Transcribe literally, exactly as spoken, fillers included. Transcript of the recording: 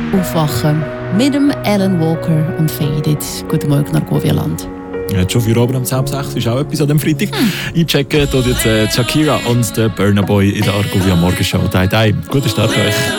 Aufwachen mit dem Alan Walker und Faded. Guten Morgen, Argovia-Land. Ja, schon für oben um halb sechs ist auch etwas an dem Freitag. Hm. Einchecken tut jetzt äh, Shakira und der Burna Boy in der Argovia Morgenshow. Dai, dai. Guten Start euch.